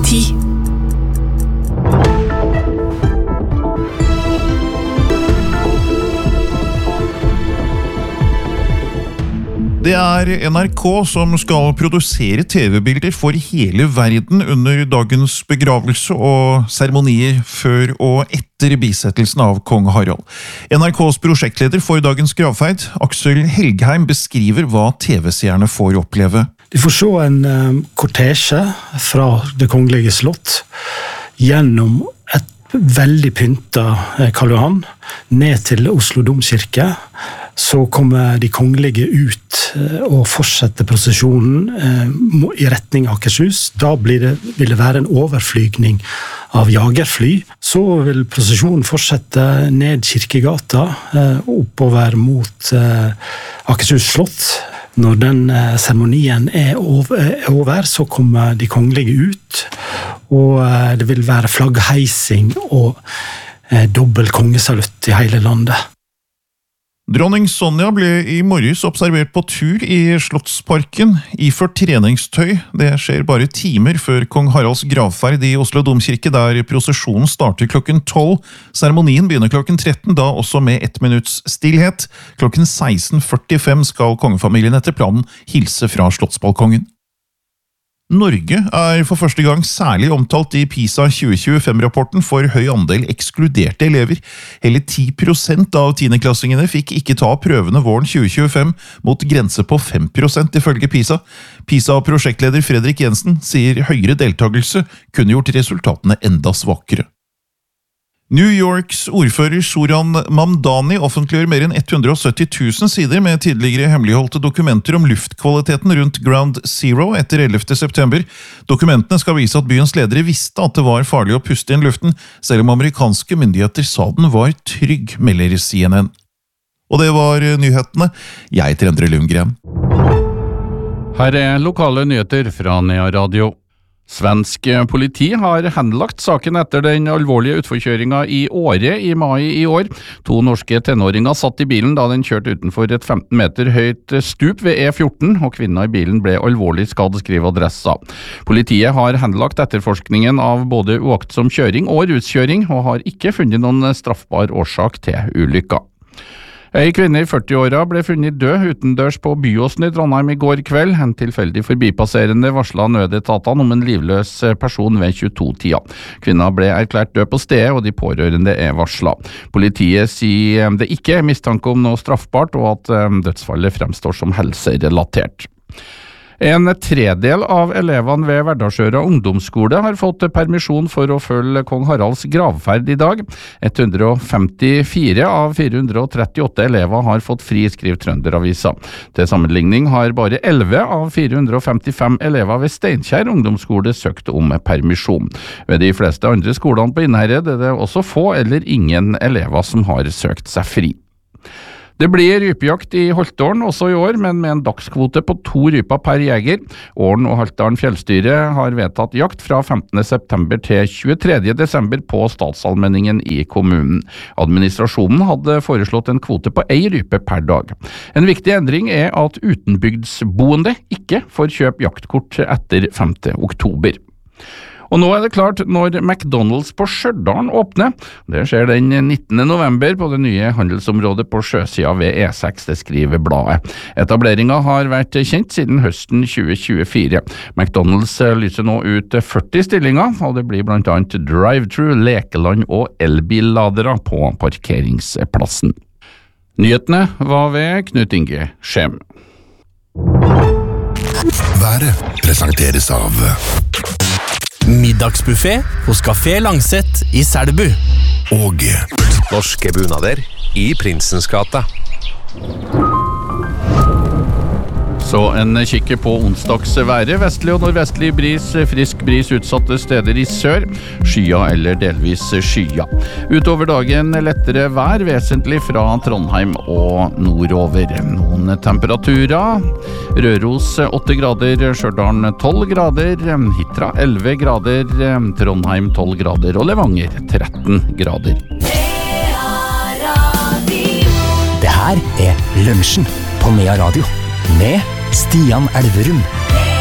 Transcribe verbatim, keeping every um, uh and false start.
ti. Det er N R K som skal produsere T V-bilder for hele verden under dagens begravelse og seremonier før og etter bisettelsen av kong Harald. N R K's prosjektleder for dagens gravferd, Aksel Helgheim, beskriver hva T V-seerne får oppleve. De får se en um, kortesje fra det kongelige slott gjennom et veldig pynta Karl Johan ned til Oslo domkirke. Så kommer de kongelige ut og fortsetter prosesjonen i retning Akershus. Da blir det, vil det være en overflygning av jagerfly. Så vil prosesjonen fortsette ned Kirkegata, oppover mot Akershus slott. Når den seremonien er over, så kommer de kongelige ut, og det vil være flaggheising og dobbelt kongesalutt i hele landet. Dronning Sonja ble i morges observert på tur i Slottsparken, iført treningstøy. Det skjer bare timer før kong Haralds gravferd i Oslo domkirke, der prosesjonen starter klokken tolv. Seremonien begynner klokken tretten, da også med ett minutts stillhet. Klokken seksten førtifem skal kongefamilien etter planen hilse fra slottsbalkongen. Norge er for første gang særlig omtalt i PISA tjue tjuefem-rapporten for høy andel ekskluderte elever. Hele ti prosent av tiendeklassingene fikk ikke ta prøvene våren tjue tjuefem, mot grense på fem prosent ifølge PISA. PISA-prosjektleder Fredrik Jensen sier høyere deltagelse kunne gjort resultatene enda svakere. New Yorks ordfører Zoran Mamdani offentliggjør mer enn hundre og sytti tusen sider med tidligere hemmeligholdte dokumenter om luftkvaliteten rundt Ground Zero etter ellevte september. Dokumentene skal vise at byens ledere visste at det var farlig å puste inn luften, selv om amerikanske myndigheter sa den var trygg, melder C N N. Og det var nyhetene. Jeg heter Endre Lundgren. Her er lokale nyheter fra Nea Radio. Svensk politi har henlagt saken etter den alvorlige utforkjøringen i Åre i mai i år. To norske tenåringer satt i bilen da den kjørte utenfor et femten meter høyt stup ved E fjorten, og kvinna i bilen ble alvorlig skadd, skriver Adressa. Politiet har henlagt etterforskningen av både uaktsom kjøring og ruskjøring, og har ikke funnet noen straffbar årsak til ulykka. Ei kvinne i førti-åra ble funnet død utendørs på Byåsen i Trondheim i går kveld. En tilfeldig forbipasserende varslet nødetatene om en livløs person ved tjueto-tida. Kvinna ble erklært død på stedet, og de pårørende er varslet. Politiet sier det ikke er mistanke om noe straffbart, og at dødsfallet fremstår som helserelatert. En tredel av elevene ved Verdalsøra ungdomsskole har fått permisjon for å følge kong Haralds gravferd i dag. hundre og femtifire av fire hundre og trettiåtte elever har fått fri, skriver Trønderavisa. Til sammenligning har bare elleve av fire hundre og femtifem elever ved Steinkjer ungdomsskole søkt om permisjon. Ved de fleste andre skolene på Innherred er det også få eller ingen elever som har søkt seg fri. Det blir rypejakt i Holtålen også i år, men med en dagskvote på to ryper per jeger. Ålen og Haltdalen fjellstyre har vedtatt jakt fra femtende september til tjuetredje desember på statsallmenningen i kommunen. Administrasjonen hadde foreslått en kvote på ei rype per dag. En viktig endring er at utenbygdsboende ikke får kjøpe jaktkort etter femte oktober. Og nå er det klart når McDonald's på Stjørdal åpner. Det skjer den nittende november på det nye handelsområdet på sjøsida ved E seks, det skriver bladet. Etableringen har vært kjent siden høsten tjue tjuefire. McDonald's lyser nå ut førti stillinger, og det blir blant annet drive-thru, lekeland og elbilladere på parkeringsplassen. Nyhetene var ved Knut Inge Skjem. Været presenteres av Middagsbuffet hos Café Langset i Selbu. Og norske bunader i Prinsens gate. Så en kikker på onsdagsværet. Vestlig og nordvestlig bris, frisk bris utsatte steder i sør. Skya eller delvis skya. Utover dagen lettere vær, vesentlig fra Trondheim og nordover. Noen temperaturer. Røros åtte grader, Stjørdal tolv grader, Hitra elleve grader, Trondheim tolv grader og Levanger tretten grader. Det her er Lunsjen på Nea Radio med Stian Elverum.